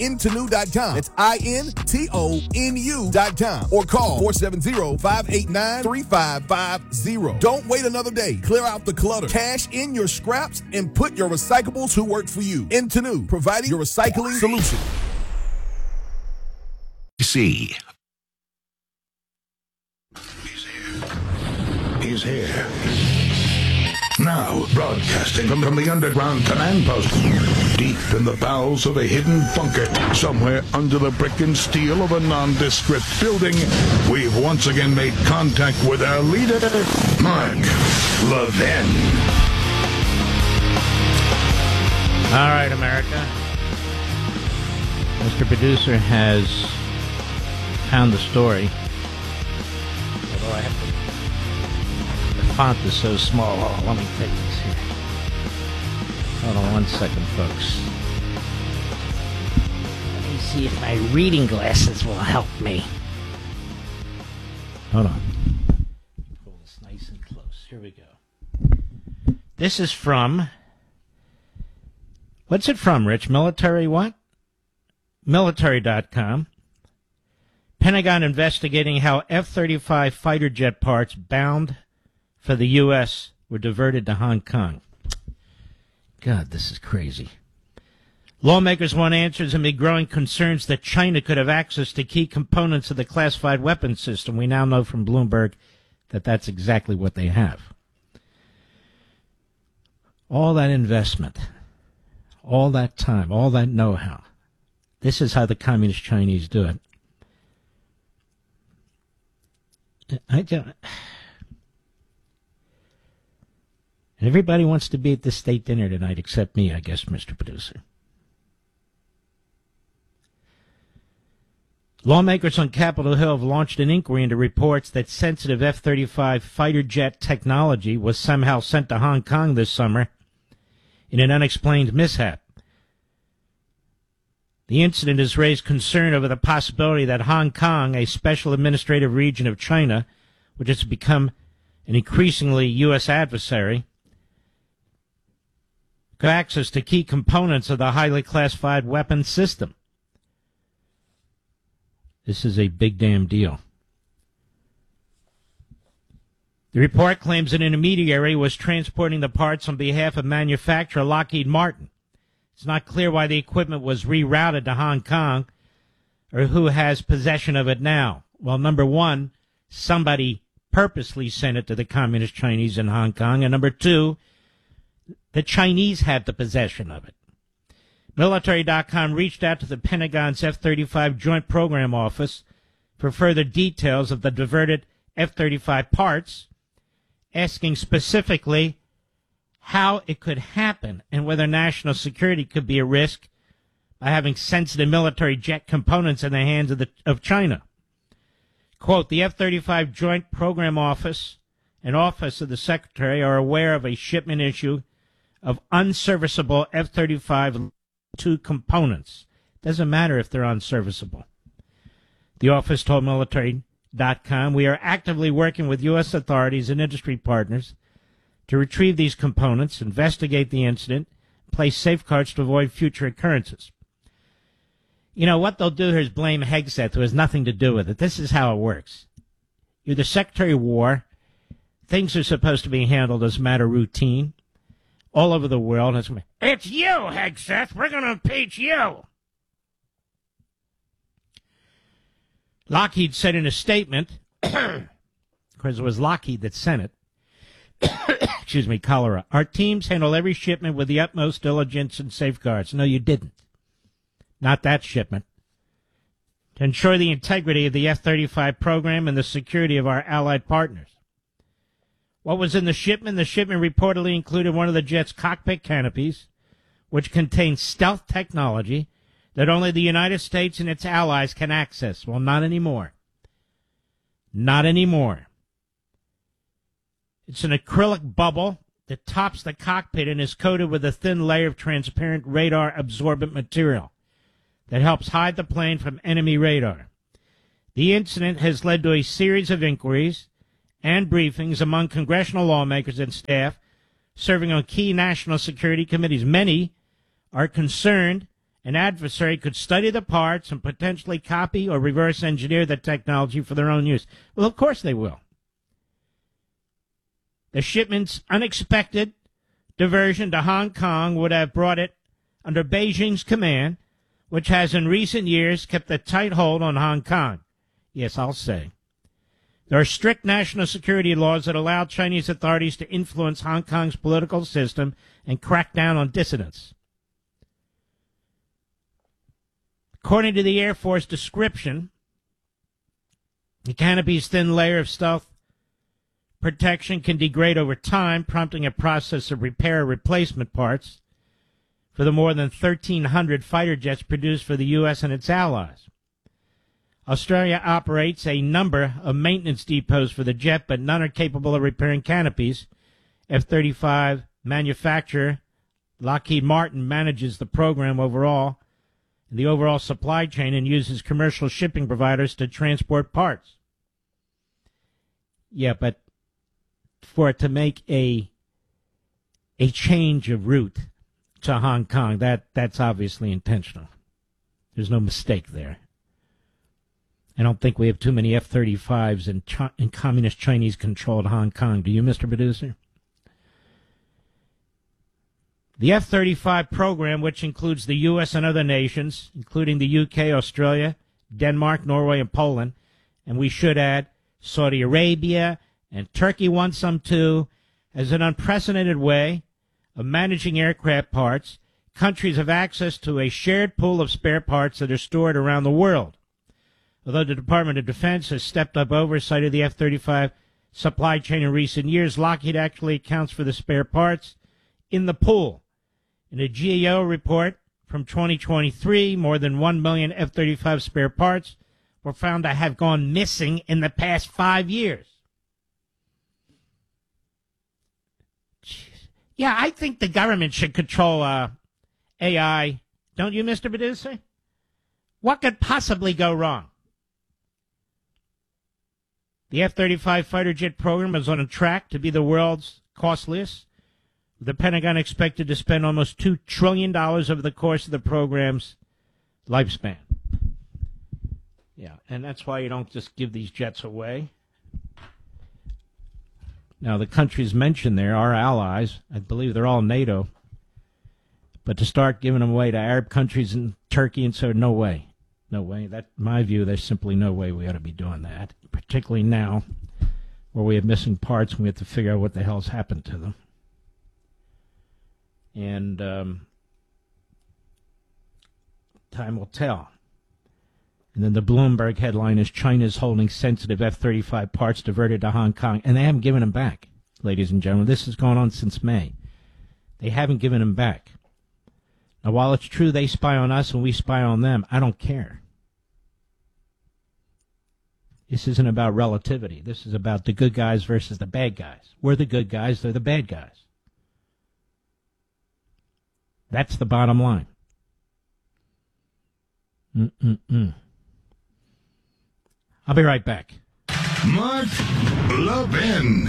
intonu.com. That's INTONU.com. Or call 470-589-3550. Don't wait another day. Clear out the clutter. Cash in your scraps and put your recyclables to work for you. Intonu, providing your recycling solution. See. He's here. Now, broadcasting from the underground command post, deep in the bowels of a hidden bunker, somewhere under the brick and steel of a nondescript building, we've once again made contact with our leader, Mark Levin. All right, America. Mr. Producer has found the story. Although I have to... The font is so small. Oh, let me take this here. Hold on 1 second, folks. Let me see if my reading glasses will help me. Hold on. Pull this nice and close. Here we go. This is from... What's it from, Rich? Military what? Military.com. Pentagon investigating how F-35 fighter jet parts bound for the U.S. were diverted to Hong Kong. God, this is crazy. Lawmakers want answers amid growing concerns that China could have access to key components of the classified weapons system. We now know from Bloomberg that that's exactly what they have. All that investment, all that time, all that know-how. This is how the communist Chinese do it. And everybody wants to be at the state dinner tonight except me, I guess, Mr. Producer. Lawmakers on Capitol Hill have launched an inquiry into reports that sensitive F-35 fighter jet technology was somehow sent to Hong Kong this summer in an unexplained mishap. The incident has raised concern over the possibility that Hong Kong, a special administrative region of China, which has become an increasingly U.S. adversary, could have access to key components of the highly classified weapons system. This is a big damn deal. The report claims an intermediary was transporting the parts on behalf of manufacturer Lockheed Martin. It's not clear why the equipment was rerouted to Hong Kong or who has possession of it now. Well, number one, somebody purposely sent it to the communist Chinese in Hong Kong. And number two, the Chinese had the possession of it. Military.com reached out to the Pentagon's F-35 Joint Program Office for further details of the diverted F-35 parts, asking specifically how it could happen and whether national security could be at risk by having sensitive military jet components in the hands of China. Quote, the F-35 Joint Program Office and Office of the Secretary are aware of a shipment issue of unserviceable F-35 2 components. Doesn't matter if they're unserviceable. The office told military.com, we are actively working with U.S. authorities and industry partners to retrieve these components, investigate the incident, place safeguards to avoid future occurrences. You know, what they'll do here is blame Hegseth, who has nothing to do with it. This is how it works. You're the Secretary of War. Things are supposed to be handled as a matter of routine. All over the world. It's you, Hegseth. We're going to impeach you. Lockheed said in a statement, because it was Lockheed that sent it, excuse me, cholera, our teams handle every shipment with the utmost diligence and safeguards. No, you didn't. Not that shipment. To ensure the integrity of the F-35 program and the security of our allied partners. What was in the shipment? The shipment reportedly included one of the jet's cockpit canopies, which contained stealth technology that only the United States and its allies can access. Well, not anymore. Not anymore. It's an acrylic bubble that tops the cockpit and is coated with a thin layer of transparent radar-absorbent material that helps hide the plane from enemy radar. The incident has led to a series of inquiries and briefings among congressional lawmakers and staff serving on key national security committees. Many are concerned an adversary could study the parts and potentially copy or reverse engineer the technology for their own use. Well, of course they will. The shipment's unexpected diversion to Hong Kong would have brought it under Beijing's command, which has in recent years kept a tight hold on Hong Kong. Yes, I'll say. There are strict national security laws that allow Chinese authorities to influence Hong Kong's political system and crack down on dissidents. According to the Air Force description, the canopy's thin layer of stealth protection can degrade over time, prompting a process of repair or replacement parts for the more than 1,300 fighter jets produced for the U.S. and its allies. Australia operates a number of maintenance depots for the jet, but none are capable of repairing canopies. F-35 manufacturer Lockheed Martin manages the program overall, the overall supply chain, and uses commercial shipping providers to transport parts. Yeah, but for it to make a change of route to Hong Kong, that's obviously intentional. There's no mistake there. I don't think we have too many F-35s in communist Chinese-controlled Hong Kong. Do you, Mr. Producer? The F-35 program, which includes the U.S. and other nations, including the U.K., Australia, Denmark, Norway, and Poland, and we should add Saudi Arabia, and Turkey wants some too, has an unprecedented way of managing aircraft parts. Countries have access to a shared pool of spare parts that are stored around the world. Although the Department of Defense has stepped up oversight of the F-35 supply chain in recent years, Lockheed actually accounts for the spare parts in the pool. In a GAO report from 2023, more than 1 million F-35 spare parts were found to have gone missing in the past 5 years. Jeez. Yeah, I think the government should control AI. Don't you, Mr. Producer? What could possibly go wrong? The F-35 fighter jet program is on a track to be the world's costliest, with the Pentagon expected to spend almost $2 trillion over the course of the program's lifespan. Yeah, and that's why you don't just give these jets away. Now, the countries mentioned there are allies. I believe they're all NATO. But to start giving them away to Arab countries and Turkey and so, no way. No way. That, in my view, there's simply no way we ought to be doing that, particularly now where we have missing parts and we have to figure out what the hell's happened to them. And time will tell. And then the Bloomberg headline is China's holding sensitive F-35 parts diverted to Hong Kong, and they haven't given them back, ladies and gentlemen. This has gone on since May. They haven't given them back. Now, while it's true they spy on us and we spy on them, I don't care. This isn't about relativity. This is about the good guys versus the bad guys. We're the good guys, they're the bad guys. That's the bottom line. I'll be right back. Mark Levin.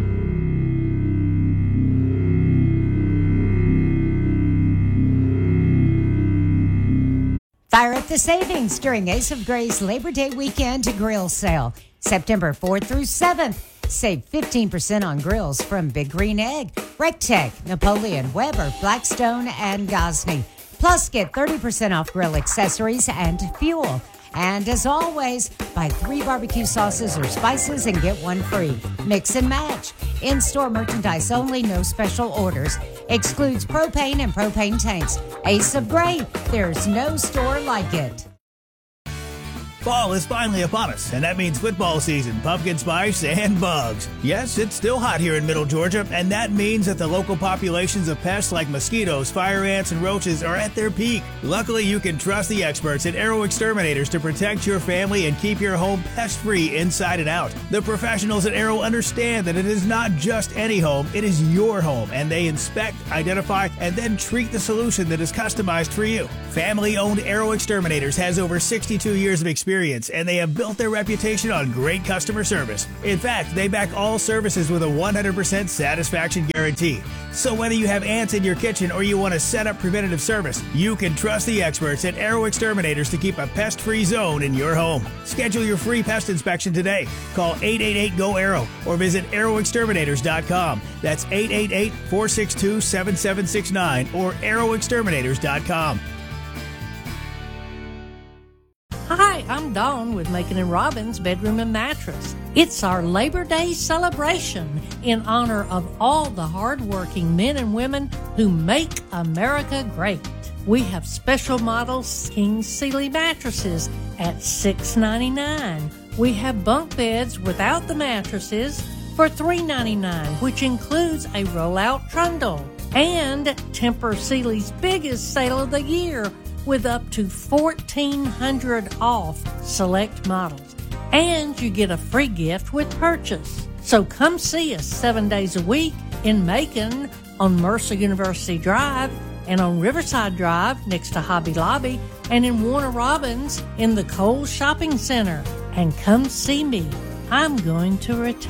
Fire up the savings during Ace of Gray's Labor Day weekend grill sale. September 4th through 7th. Save 15% on grills from Big Green Egg, Rectech, Napoleon, Weber, Blackstone, and Gosney. Plus, get 30% off grill accessories and fuel. And as always, buy 3 barbecue sauces or spices and get 1 free. Mix and match. In-store merchandise only, no special orders. Excludes propane and propane tanks. Ace of Gray, there's no store like it. Fall is finally upon us, and that means football season, pumpkin spice, and bugs. Yes, it's still hot here in Middle Georgia, and that means that the local populations of pests like mosquitoes, fire ants, and roaches are at their peak. Luckily, you can trust the experts at Arrow Exterminators to protect your family and keep your home pest-free inside and out. The professionals at Arrow understand that it is not just any home, it is your home, and they inspect, identify, and then treat the solution that is customized for you. Family-owned Arrow Exterminators has over 62 years of experience experience, and they have built their reputation on great customer service. In fact, they back all services with a 100% satisfaction guarantee. So whether you have ants in your kitchen or you want to set up preventative service, you can trust the experts at Arrow Exterminators to keep a pest-free zone in your home. Schedule your free pest inspection today. Call 888-GO-ARROW or visit arrowexterminators.com. That's 888-462-7769 or arrowexterminators.com. Hi, I'm Dawn with Macon and Robbins Bedroom and Mattress. It's our Labor Day celebration in honor of all the hardworking men and women who make America great. We have special models King Sealy mattresses at $6.99. We have bunk beds without the mattresses for $3.99, which includes a roll-out trundle. And Tempur Sealy's biggest sale of the year, with up to $1,400 off select models. And you get a free gift with purchase. So come see us 7 days a week in Macon on Mercer University Drive and on Riverside Drive next to Hobby Lobby and in Warner Robins in the Kohl's Shopping Center. And come see me. I'm going to retire.